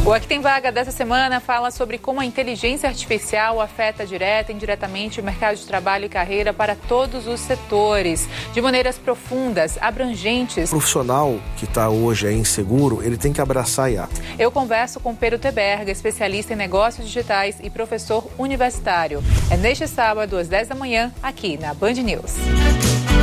O Aqui Tem Vaga dessa semana fala sobre como a inteligência artificial afeta direta e indiretamente o mercado de trabalho e carreira para todos os setores, de maneiras profundas, abrangentes. O profissional que está hoje inseguro, ele tem que abraçar a IA. Eu converso com Pero Teberga, especialista em negócios digitais e professor universitário. É neste sábado, às 10 da manhã, aqui na Band News.